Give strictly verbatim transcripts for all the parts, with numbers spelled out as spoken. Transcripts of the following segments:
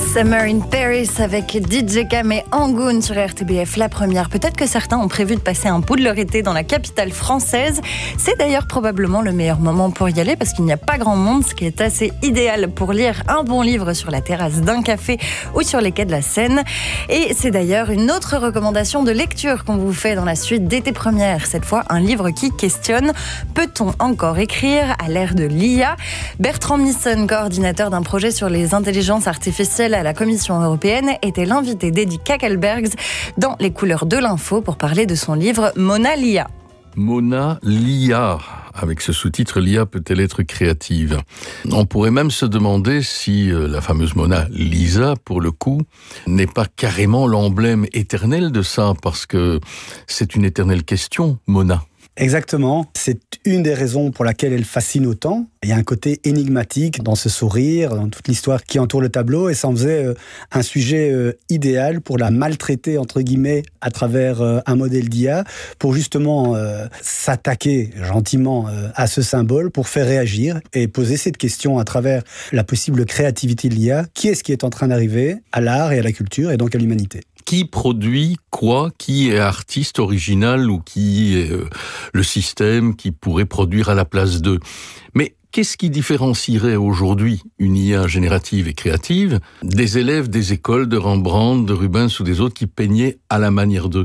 Summer in Paris avec D J Cam et Angoon sur R T B F, la première. Peut-être que certains ont prévu de passer un bout de leur été dans la capitale française. C'est d'ailleurs probablement le meilleur moment pour y aller parce qu'il n'y a pas grand monde, ce qui est assez idéal pour lire un bon livre sur la terrasse d'un café ou sur les quais de la Seine. Et c'est d'ailleurs une autre recommandation de lecture qu'on vous fait dans la suite d'été première. Cette fois, un livre qui questionne: peut-on encore écrire à l'ère de l'I A? Bertrand Misson, coordinateur d'un projet sur les intelligences artificielles à la Commission européenne, était l'invité d'Eddy Kakelbergs dans Les couleurs de l'info pour parler de son livre Mona l'I A. Mona l'I A. Avec ce sous-titre, l'I A peut-elle être créative? On pourrait même se demander si euh, la fameuse Mona Lisa, pour le coup, n'est pas carrément l'emblème éternel de ça, parce que c'est une éternelle question, Mona. Exactement. C'est une des raisons pour laquelle elle fascine autant. Il y a un côté énigmatique dans ce sourire, dans toute l'histoire qui entoure le tableau, et ça en faisait euh, un sujet euh, idéal pour la maltraiter, entre guillemets, à travers euh, un modèle d'I A, pour justement euh, s'attaquer gentiment euh, à ce symbole, pour faire réagir et poser cette question à travers la possible créativité de l'I A. Qui est-ce qui est en train d'arriver à l'art et à la culture, et donc à l'humanité? Qui produit quoi? Qui est artiste original ou qui est euh, le système qui pourrait produire à la place d'eux? Mais qu'est-ce qui différencierait aujourd'hui une I A générative et créative des élèves des écoles de Rembrandt, de Rubens ou des autres qui peignaient à la manière d'eux?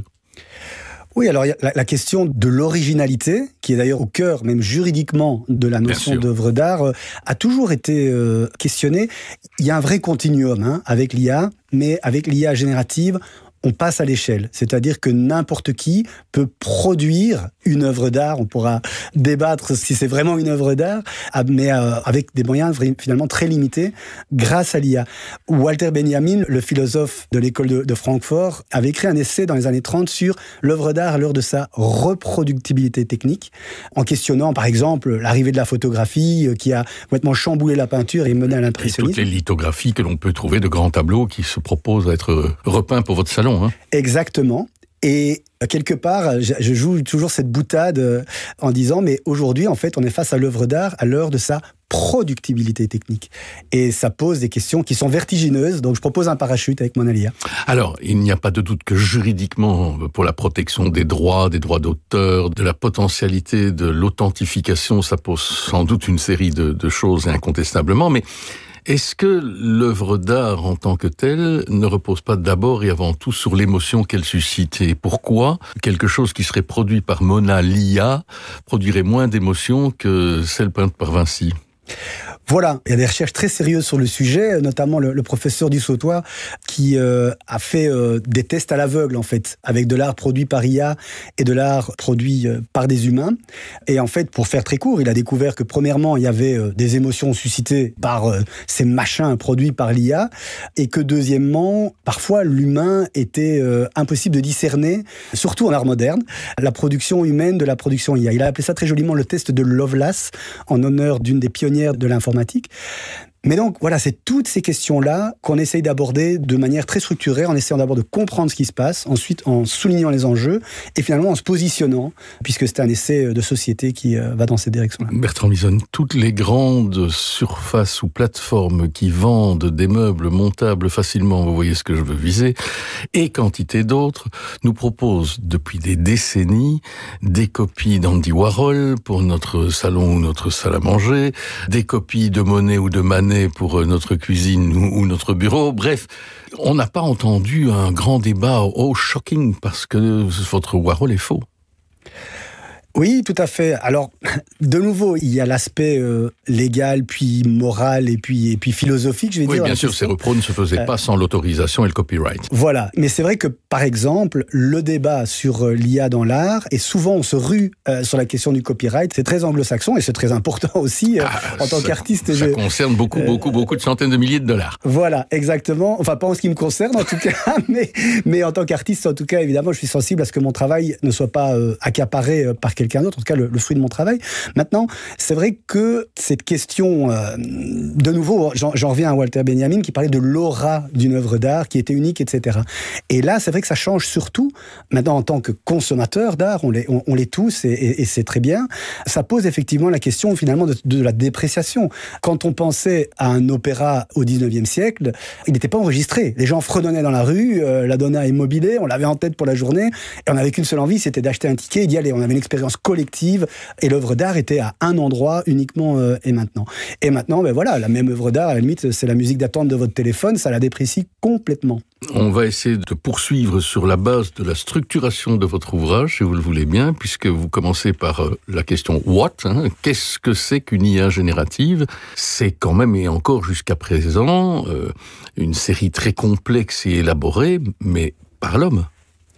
Oui, alors la, la question de l'originalité, qui est d'ailleurs au cœur, même juridiquement, de la notion d'œuvre d'art, euh, a toujours été euh, questionnée. Il y a un vrai continuum hein, avec l'I A, mais avec l'I A générative, on passe à l'échelle. C'est-à-dire que n'importe qui peut produire une œuvre d'art. On pourra débattre si c'est vraiment une œuvre d'art, mais avec des moyens finalement très limités grâce à l'I A. Walter Benjamin, le philosophe de l'école de, de Francfort, avait écrit un essai dans les années trente sur l'œuvre d'art à l'heure de sa reproductibilité technique, en questionnant par exemple l'arrivée de la photographie qui a complètement chamboulé la peinture et mené à l'impressionnisme. Et toutes les lithographies que l'on peut trouver de grands tableaux qui se proposent à être repeints pour votre salon. Hein. Exactement. Et quelque part, je joue toujours cette boutade en disant, mais aujourd'hui, en fait, on est face à l'œuvre d'art à l'heure de sa productibilité technique. Et ça pose des questions qui sont vertigineuses. Donc, je propose un parachute avec Mona l'I A. Alors, il n'y a pas de doute que juridiquement, pour la protection des droits, des droits d'auteur, de la potentialité de l'authentification, ça pose sans doute une série de, de choses incontestablement. Mais est-ce que l'œuvre d'art en tant que telle ne repose pas d'abord et avant tout sur l'émotion qu'elle suscite? Et pourquoi quelque chose qui serait produit par Mona l'I A produirait moins d'émotion que celle peinte par Vinci? Voilà, il y a des recherches très sérieuses sur le sujet, notamment le, le professeur du Sautoy qui euh, a fait euh, des tests à l'aveugle en fait, avec de l'art produit par I A et de l'art produit euh, par des humains. Et en fait, pour faire très court, il a découvert que premièrement, il y avait euh, des émotions suscitées par euh, ces machins produits par l'I A, et que deuxièmement, parfois l'humain était euh, impossible de discerner, surtout en art moderne, la production humaine de la production I A. Il a appelé ça très joliment le test de Lovelace, en honneur d'une des pionnières de l'informatique. Mais donc, voilà, c'est toutes ces questions-là qu'on essaye d'aborder de manière très structurée, en essayant d'abord de comprendre ce qui se passe, ensuite en soulignant les enjeux, et finalement en se positionnant, puisque c'est un essai de société qui va dans cette direction-là. Bertrand Misson, toutes les grandes surfaces ou plateformes qui vendent des meubles montables facilement, vous voyez ce que je veux viser, et quantité d'autres, nous proposent depuis des décennies des copies d'Andy Warhol pour notre salon ou notre salle à manger, des copies de Monet ou de Manet pour notre cuisine ou notre bureau. Bref, on n'a pas entendu un grand débat « oh, shocking » parce que votre Warhol est faux. Oui, tout à fait. Alors, de nouveau, il y a l'aspect euh, légal, puis moral, et puis, et puis philosophique, je vais oui, dire. Oui, bien sûr, ces repros ne se faisaient euh, pas sans l'autorisation et le copyright. Voilà. Mais c'est vrai que, par exemple, le débat sur l'I A dans l'art, et souvent on se rue euh, sur la question du copyright, c'est très anglo-saxon, et c'est très important aussi, euh, ah, en tant ça, qu'artiste. Ça je, concerne beaucoup, euh, beaucoup, beaucoup de centaines de milliers de dollars. Voilà, exactement. Enfin, pas en ce qui me concerne, en tout cas, mais, mais en tant qu'artiste, en tout cas, évidemment, je suis sensible à ce que mon travail ne soit pas euh, accaparé euh, par quelqu'un quelqu'un d'autre, en tout cas le, le fruit de mon travail. Maintenant, c'est vrai que cette question, euh, de nouveau, j'en, j'en reviens à Walter Benjamin qui parlait de l'aura d'une œuvre d'art qui était unique, et cetera. Et là, c'est vrai que ça change surtout, maintenant en tant que consommateur d'art, on l'est, on, on l'est tous et, et, et c'est très bien, ça pose effectivement la question finalement de, de la dépréciation. Quand on pensait à un opéra au dix-neuvième siècle, il n'était pas enregistré. Les gens fredonnaient dans la rue, euh, la donna immobilée, on l'avait en tête pour la journée, et on n'avait qu'une seule envie, c'était d'acheter un ticket et d'y aller. On avait une expérience collective, et l'œuvre d'art était à un endroit uniquement euh, et maintenant. Et maintenant, ben voilà, la même œuvre d'art, à la limite, c'est la musique d'attente de votre téléphone, ça la déprécie complètement. On va essayer de poursuivre sur la base de la structuration de votre ouvrage, si vous le voulez bien, puisque vous commencez par euh, la question « what » hein, qu'est-ce que c'est qu'une I A générative ? C'est quand même, et encore jusqu'à présent, euh, une série très complexe et élaborée, mais par l'homme.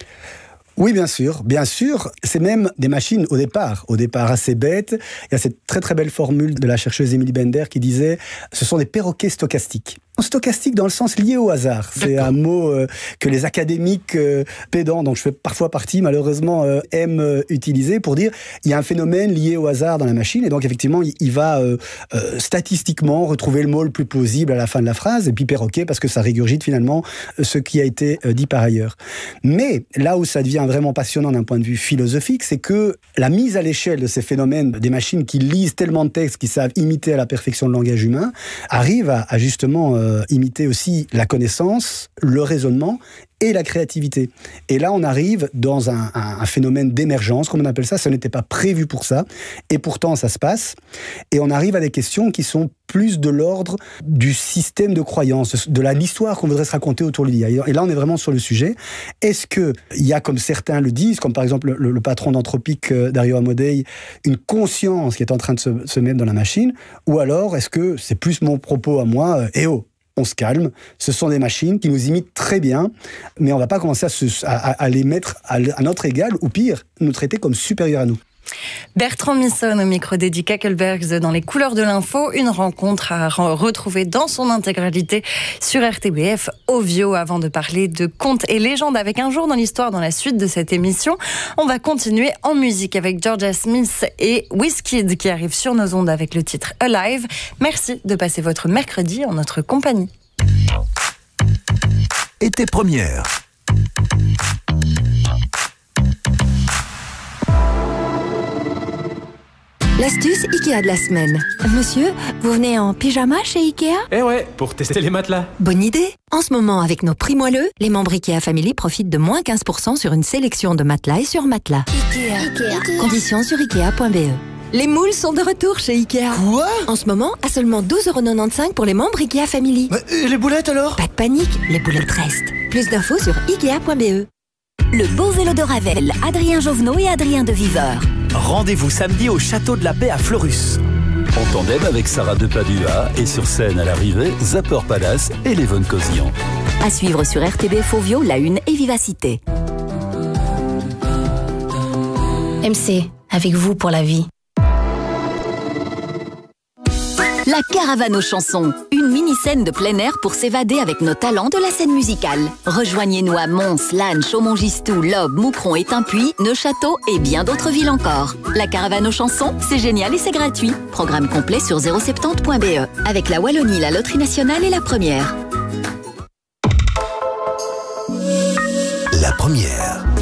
Oui, bien sûr, bien sûr. C'est même des machines au départ, au départ assez bêtes. Il y a cette très très belle formule de la chercheuse Emily Bender qui disait « ce sont des perroquets stochastiques ». Stochastique dans le sens lié au hasard. C'est D'accord. un mot euh, que les académiques euh, pédants, dont je fais parfois partie malheureusement, euh, aiment euh, utiliser pour dire il y a un phénomène lié au hasard dans la machine et donc effectivement il, il va euh, euh, statistiquement retrouver le mot le plus plausible à la fin de la phrase et puis perroquet parce que ça régurgite finalement ce qui a été euh, dit par ailleurs. Mais là où ça devient vraiment passionnant d'un point de vue philosophique, c'est que la mise à l'échelle de ces phénomènes, des machines qui lisent tellement de textes, qui savent imiter à la perfection le langage humain, arrive à, à justement euh, imiter aussi la connaissance, le raisonnement et la créativité. Et là, on arrive dans un, un, un phénomène d'émergence, comme on appelle ça. Ça n'était pas prévu pour ça. Et pourtant, ça se passe. Et on arrive à des questions qui sont plus de l'ordre du système de croyance, de la, l'histoire qu'on voudrait se raconter autour de l'I A. Et là, on est vraiment sur le sujet. Est-ce qu'il y a, comme certains le disent, comme par exemple le, le patron d'Anthropic, Dario Amodei, une conscience qui est en train de se, se mettre dans la machine? Ou alors, est-ce que c'est plus mon propos à moi, euh, eh oh, on se calme, ce sont des machines qui nous imitent très bien, mais on ne va pas commencer à, se, à, à les mettre à, à notre égal, ou pire, nous traiter comme supérieurs à nous. Bertrand Misson au micro d'Eddie Kakelbergs dans Les Couleurs de l'Info, une rencontre à retrouver dans son intégralité sur R T B F Ovio. Avant de parler de contes et légendes avec Un jour dans l'histoire dans la suite de cette émission, on va continuer en musique avec Georgia Smith et Wizkid qui arrivent sur nos ondes avec le titre Alive. Merci de passer votre mercredi en notre compagnie. Été première. L'astuce Ikea de la semaine. Monsieur, vous venez en pyjama chez Ikea ? Eh ouais, pour tester les matelas. Bonne idée. En ce moment, avec nos prix moelleux, les membres Ikea Family profitent de moins quinze pour cent sur une sélection de matelas et sur matelas. Ikea. Ikea. Conditions sur ikea point b e. Les moules sont de retour chez Ikea. Quoi ? En ce moment, à seulement douze euros quatre-vingt-quinze pour les membres Ikea Family. Mais, et les boulettes alors ? Pas de panique, les boulettes restent. Plus d'infos sur ikea point b e. Le beau vélo de Ravel, Adrien Jovenot et Adrien de Viveur. Rendez-vous samedi au Château de la Paix à Fleurus. En tandem avec Sarah Depadua et sur scène à l'arrivée, Zapper Palace et les Von Cosian. À suivre sur R T B F Ovio, La Une et Vivacité. M C, avec vous pour la vie. La caravane aux chansons, une mini-scène de plein air pour s'évader avec nos talents de la scène musicale. Rejoignez-nous à Mons, Lannes, Chaumont-Gistou, Lobbes, Moucron et Tinpuy, Neuchâteau et bien d'autres villes encore. La caravane aux chansons, c'est génial et c'est gratuit. Programme complet sur zéro soixante point b e. Avec la Wallonie, la Loterie Nationale et la Première. La Première.